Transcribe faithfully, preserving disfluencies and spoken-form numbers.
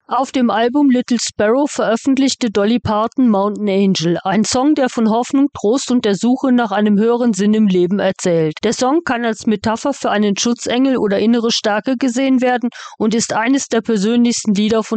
Auf dem Album Little Sparrow veröffentlichte Dolly Parton Mountain Angel, ein Song, der von Hoffnung, Trost und der Suche nach einem höheren Sinn im Leben erzählt. Der Song kann als Metapher für einen Schutzengel oder innere Stärke gesehen werden und ist eines der persönlichsten Lieder von